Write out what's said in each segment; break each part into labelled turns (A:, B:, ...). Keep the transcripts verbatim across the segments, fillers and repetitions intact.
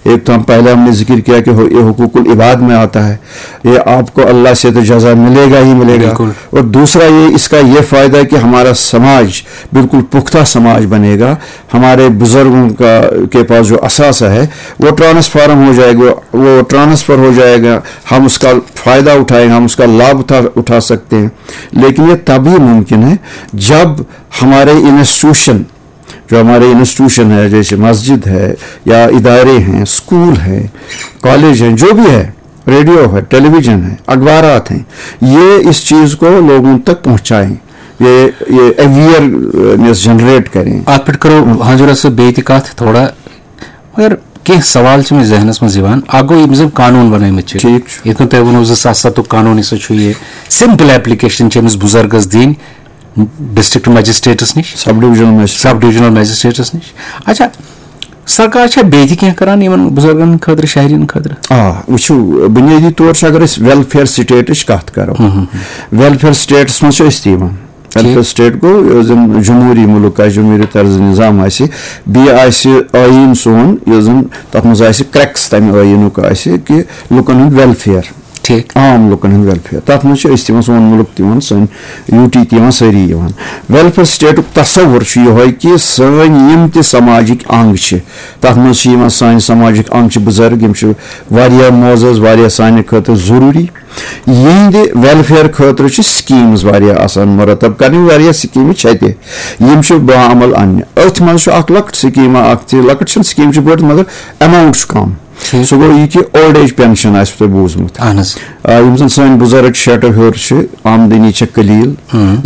A: एक तो हम पहले हमने जिक्र किया कि ये हुकूकुल इबाद में आता है, ये आपको अल्लाह से तो जज़ा मिलेगा ही मिलेगा, और दूसरा ये इसका ये फ़ायदा है कि हमारा समाज बिल्कुल पुख्ता समाज बनेगा, हमारे बुज़ुर्गों का के पास जो असासा है वो ट्रांसफार्म हो जाएगा, वो ट्रांसफ़र हो जाएगा, हम उसका फ़ायदा उठाएंगे, हम उसका लाभ उठा उठा सकते हैं। लेकिन ये तभी मुमकिन है जब हमारे इंस्टीट्यूशन, जो हमारे इंस्टीट्यूशन है जैसे मस्जिद है या इदारे हैं, स्कूल है, कॉलेज हैं, जो भी है, रेडियो है, टेलीविज़न है, अखबारात हैं, ये इस चीज़ को लोगों तक पहुँचाएँ, ये ये अवेयरनेस जनरेट करें।
B: आप पे करो हाँ जरा से बेत कत थोड़ा मगर कह सवाल मे जहनस मज अगो यम कानून बन ये वो सात सत कानून ये सिंपल एप्लिकेशन बुजुर्गस दिन डिस्ट्रिक्ट मजिस्ट्रेटस निश
A: सब डिविजनल
B: सब डिविजनल मजिस्ट्रेटस निश। अच्छा सरकार बेत कह कर बुजुर्गन खतर शहरीन खतर
A: आ वो बुनियादी तौर अगर वेलफेयर स्टेट कत करो, वेलफेयर स्टेटस मज वेलफेयर स्टेट गो जमहूरी मुल्क जमहूरी तर्ज निज़ाम बी आइन सोन तथ मज क्रैक्स तम आइन कि लुकन हूँ वेलफेयर, आम लुकन हूँ वेलफेयर, तथ मज सोन मुल्क तन सन यूटी तन सारी वेलफेयर स्टेट तस्वुर ये कि सन यम त समाजिक अंग तथ मज सान समाजिक अंग बुजुर्ग यम मोजज वारिया साने खतर जरूरी, यहद वेलफेयर खतर स्कीम्स आसान मुरतब कर स्कीम यम बामल अन अथ मज लकट स्कीम लकट स्कीम बड़ मगर अमाउंट कम सो गो यह कि ओल्ड एज पेंशन तो बूजमुत यम जन सन बुजुर्ग शेटो हर आमदनी कलील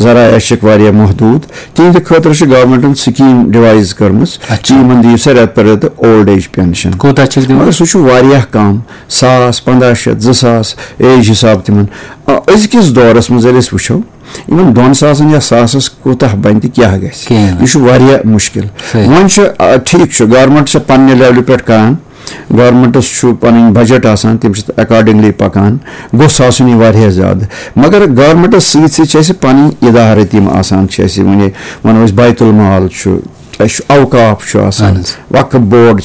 A: ज़राया महदूद तिहद खतर गवर्नमेंटन स्कीम डिवाइज कर्म यमन दी सा रेत पर रेत ओल्ड एज पेंशन मगर सह कम सास पंद्रह शत जसास एज हिसाब तिमन अजकिस दौरस मज वो इन दोन सासन या सासस कोतः बन क्या गह मुश्किल वन ठीक गवर्नमेंट पन्ने लेवल पे करान, गवर्नमेंटस पन बजट आसान तम अकॉर्डिंगली पकान गोस आसन यह ज्यादा, मगर गवर्नमेंटस सत पन इदारे तम आसान वन वनो बैतुल माल अवकाफ वक्फ बोर्ड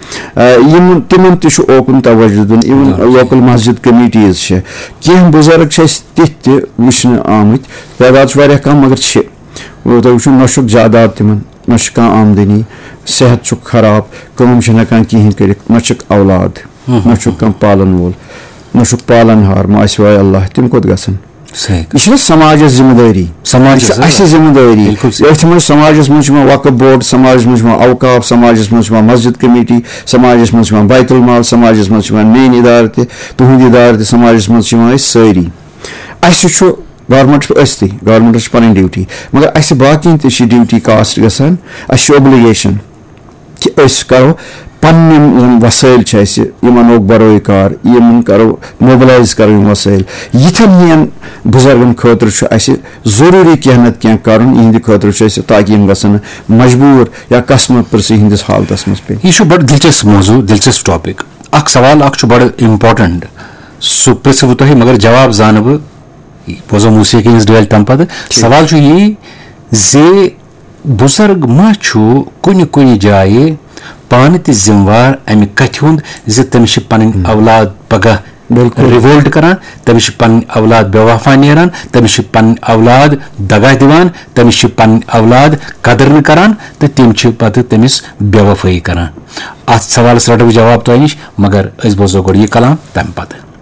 A: तिमन तोकन तवज्जो दिन, इवन लोकल मस्जिद कमिटीज कह बुजुर्ग तिथ वुचन आमत तादाद कम मगर वो नशुक जायदाद तिमन न आमदनी, सेहत खराब, कम हेकान कहें कर, न औलाद, न कह पालन वोल, न पालन हार मासवाय अल्लाह तम कोत गसन यह समाज जिम्मेदारी समाज जिम्मेदारी ये समाज मज वक्फ बोर्ड, समाज मज अवकाफ, समाज मज मस्जिद कमेटी, समाज मज बैतुल माल, समाज मज मेन इदार तुहद इदार समाज मज सारी अस गवर्नमेंट अस्थि गवर्नमेंट पन ड्यूटी, मगर अस बाकी ड्यूटी कास्ट गसान ओब्लिगेशन कि करो पन्न वसाइल यमन बरोई कार यमन करो मोबिलाइज करो वसाइल यन बुजुर्गन खतर जरूरी कह नत कह कर इहद खतर ताकि यम गसन मजबूर या कसमत परस इहंदिस हालतस मज पे।
B: यह बड़ दिलचस्प मौजू दिलचस्प टॉपिक अख सवाल अख बड़ इम्पोर्टेंट सह पृथ्व तुह मगर जवाब जान बह बोजो मौसीकी हज डल तम पे सवाल यही जे बुजुर्ग मा कुन कुन जाए पान त जिम्मेवार अमि कथ हुंद जे तमिस पन औलाद पगह रिवोल्ट करान, तमिस पन औलाद बेवफा नेरान, तमिस पन औलाद दगा दिवान, तमिस पन औलाद कदर न करान तो तिम पत तमिस बेवफाई करान। अत सवाल रटो जवाब तह निश मगर अस बोजो गो यह कलाम तम पत।